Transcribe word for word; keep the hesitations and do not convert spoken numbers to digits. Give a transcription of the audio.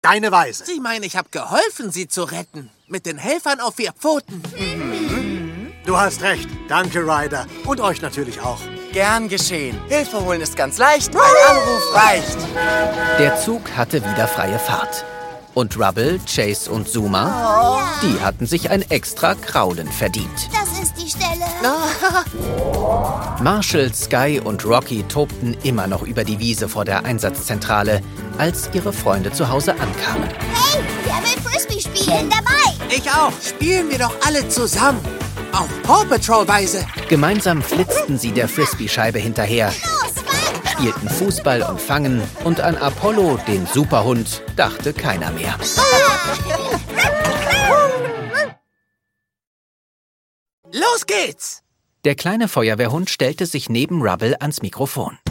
Deine Weise. Sie meinen, ich habe geholfen, sie zu retten. Mit den Helfern auf vier Pfoten. Mhm. Du hast recht. Danke, Ryder. Und euch natürlich auch. Gern geschehen. Hilfe holen ist ganz leicht. Ein Anruf reicht. Der Zug hatte wieder freie Fahrt. Und Rubble, Chase und Zuma, Oh, ja. die hatten sich ein extra Kraulen verdient. Das ist die Stelle. Marshall, Sky und Rocky tobten immer noch über die Wiese vor der Einsatzzentrale, als ihre Freunde zu Hause ankamen. Hey, wer will Frisbee spielen? Dabei. Ich auch. Spielen wir doch alle zusammen. Auf Paw Patrol-Weise. Gemeinsam flitzten sie der Frisbee-Scheibe hinterher, Los, fang. spielten Fußball und Fangen und an Apollo, den Superhund, dachte keiner mehr. Los geht's! Der kleine Feuerwehrhund stellte sich neben Rubble ans Mikrofon.